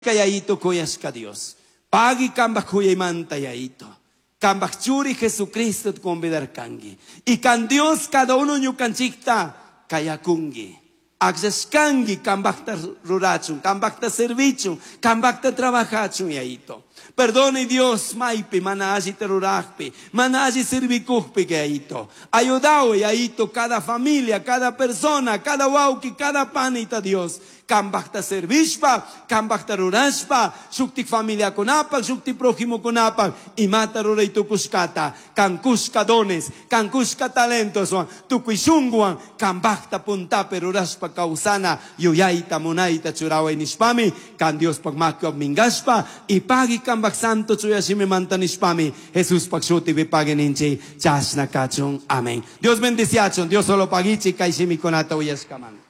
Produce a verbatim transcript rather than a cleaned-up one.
Kayayito kuyas ka Dios. Pagi kambak kuyay mantayayito. Kambak churi Jesucristo convidar kangi. Y kan Dios cada uno nyo kanchikta kaya kungi. Akses kangi kambak ta rurachun, kambak ta servichun, kambak ta trabajachun yayito. Perdone Dios maipi, manaji terurajpi, manaji servicujpi yayito. Ayudao yayito cada familia, cada persona, cada wauki, cada panita Dios. Kambak ta servishpa, kambak ta rurashpa, shukti familia konapak, shukti prójimo konapak, y mata ruray tukuskata, kankuska dones, kankuska talentos, tukuishunguan, kambak ta punta perurashpa kausana, yuyaita monaita churawa nishpami, kan Dios pagmakyo mingashpa, y pagi kambak santo chuyashime manta nishpami, Jesús pagshuti vipagi ninchi, chasna kachung, amén. Dios bendiciachon, Dios solo pagichi, kaishimi konata uyaskaman.